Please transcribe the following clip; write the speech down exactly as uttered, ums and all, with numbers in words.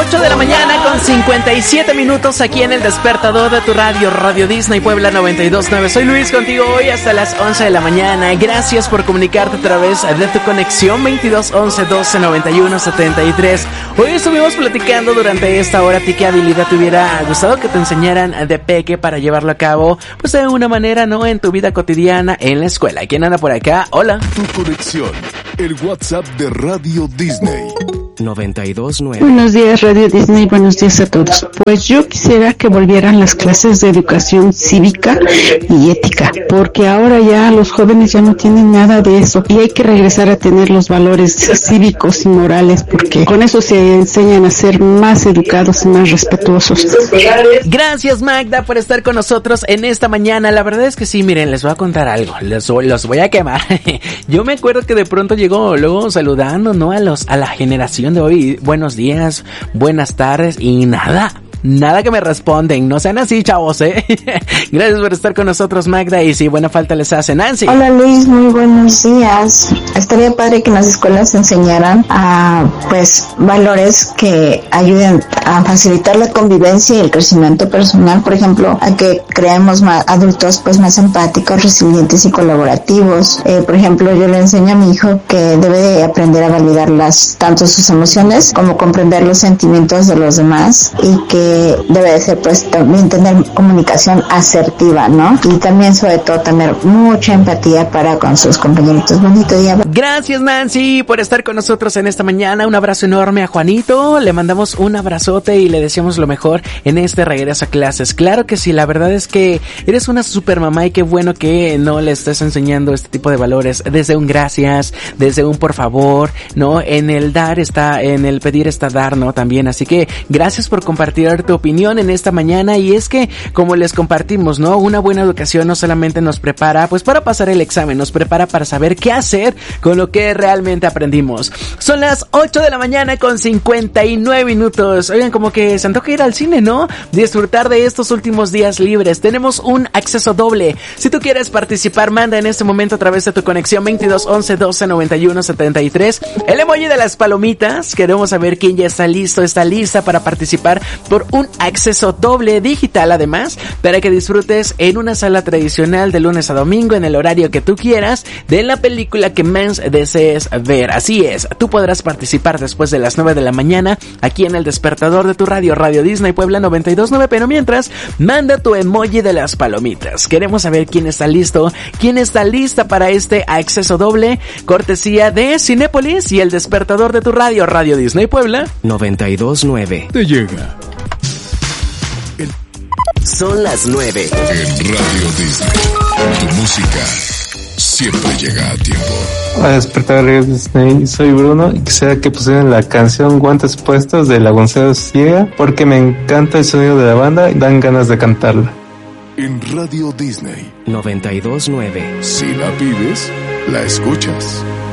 ocho de la mañana con cincuenta y siete minutos aquí en el despertador de tu radio, Radio Disney Puebla noventa y dos punto nueve. Soy Luis, contigo hoy hasta las once de la mañana. Gracias por comunicarte a través de tu conexión veintidós once doce noventa y uno setenta y tres. Hoy estuvimos platicando durante esta hora. ¿A ti qué habilidad te hubiera gustado que te enseñaran de peque para llevarlo a cabo, pues de una manera, ¿no? En tu vida cotidiana, en la escuela. ¿Quién anda por acá? Hola. Tu conexión, el WhatsApp de Radio Disney. noventa y dos punto nueve. Buenos días, Radio Disney, buenos días a todos. Pues yo quisiera que volvieran las clases de educación cívica y ética, porque ahora ya los jóvenes ya no tienen nada de eso y hay que regresar a tener los valores cívicos y morales, porque con eso se enseñan a ser más educados y más respetuosos. Gracias, Magda, por estar con nosotros en esta mañana. La verdad es que sí, miren, les voy a contar algo, les, los voy a quemar. Yo me acuerdo que de pronto llegó luego saludando, ¿no? A los, a la generación de hoy, buenos días, buenas tardes y nada, nada que me responden, no sean así, chavos, eh. Gracias por estar con nosotros, Magda, y si buena falta les hace, Nancy. Hola Luis, muy buenos días. Estaría padre que en las escuelas enseñaran a, pues, valores que ayuden a facilitar la convivencia y el crecimiento personal, por ejemplo, a que creemos más adultos, pues, más empáticos, resilientes y colaborativos. Eh, por ejemplo, yo le enseño a mi hijo que debe de aprender a validar las, tanto sus emociones como comprender los sentimientos de los demás, y que debe de ser, pues, también tener comunicación asertiva, ¿no? Y también, sobre todo, tener mucha empatía para con sus compañeritos. Bonito día. Gracias, Nancy, por estar con nosotros en esta mañana. Un abrazo enorme a Juanito. Le mandamos un abrazote y le deseamos lo mejor en este regreso a clases. Claro que sí, la verdad es que eres una super mamá y qué bueno que no le estés enseñando este tipo de valores desde un gracias, desde un por favor, ¿no? En el dar está, en el pedir está dar, ¿no? También, así que gracias por compartir tu opinión en esta mañana. Y es que, como les compartimos, ¿no? Una buena educación no solamente nos prepara, pues, para pasar el examen, nos prepara para saber qué hacer con lo que realmente aprendimos. Son las ocho de la mañana con cincuenta y nueve minutos. Oigan, como que se antoja ir al cine, ¿no? Disfrutar de estos últimos días libres. Tenemos un acceso doble. Si tú quieres participar, manda en este momento a través de tu conexión veintidós once doce noventa y uno setenta y tres el emoji de las palomitas. Queremos saber quién ya está listo, está lista para participar por un acceso doble digital, además, para que disfrutes en una sala tradicional de lunes a domingo en el horario que tú quieras de la película que más desees ver. Así es, tú podrás participar después de las nueve de la mañana aquí en el despertador de tu radio, Radio Disney Puebla noventa y dos punto nueve, pero mientras, manda tu emoji de las palomitas. Queremos saber quién está listo, quién está lista para este acceso doble, cortesía de Cinépolis y el despertador de tu radio, Radio Disney Puebla noventa y dos punto nueve. Te llega. El... Son las nueve. En Radio Disney, tu música siempre llega a tiempo. Hola, despertar Radio Disney, soy Bruno y quisiera que pusieran la canción Guantes Puestos de La González Ciega, porque me encanta el sonido de la banda y dan ganas de cantarla. En Radio Disney noventa y dos punto nueve. Si la pides, la escuchas.